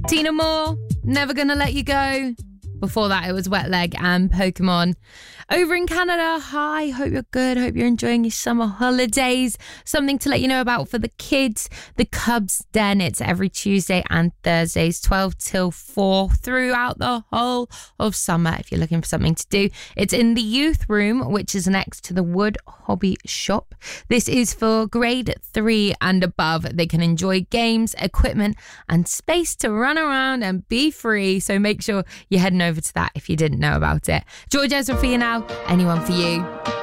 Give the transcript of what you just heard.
Tina Moore, Never Gonna Let You Go. Before that, it was Wet Leg and Pokemon. Over in Canada, hi, hope you're good. Hope you're enjoying your summer holidays. Something to let you know about for the kids, the Cubs Den. It's every Tuesday and Thursdays, 12 till 4 throughout the whole of summer. If you're looking for something to do, it's in the youth room, which is next to the Wood Hobby Shop. This is for grade 3 and above. They can enjoy games, equipment, and space to run around and be free. So make sure you're heading over to that if you didn't know about it. George Ezra for you now. Anyone for you.